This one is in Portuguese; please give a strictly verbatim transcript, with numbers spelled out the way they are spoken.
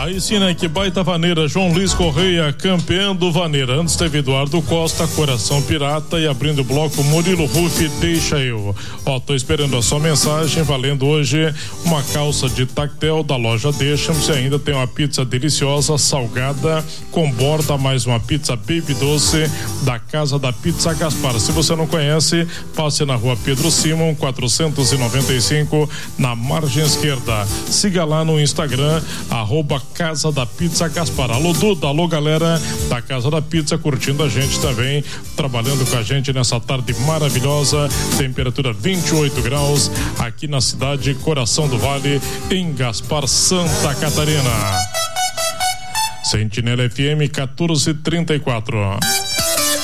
Aí sim, né? Que baita vaneira. João Luiz Correia, campeão do vaneira. Antes teve Eduardo Costa, Coração Pirata, e abrindo o bloco Murilo Ruff, Deixa Eu. Ó, tô esperando a sua mensagem, valendo hoje uma calça de tactel da loja Deixa-me. Ainda tem uma pizza deliciosa, salgada, com borda, mais uma pizza baby doce da Casa da Pizza Gaspar. Se você não conhece, passe na rua Pedro Simon, quatrocentos e noventa e cinco, na margem esquerda. Siga lá no Instagram, arroba Casa da Pizza Gaspar. Alô Duda, alô galera da Casa da Pizza, curtindo a gente também, trabalhando com a gente nessa tarde maravilhosa, temperatura vinte e oito graus, aqui na cidade Coração do Vale, em Gaspar, Santa Catarina. Sentinela F M quatorze trinta e quatro.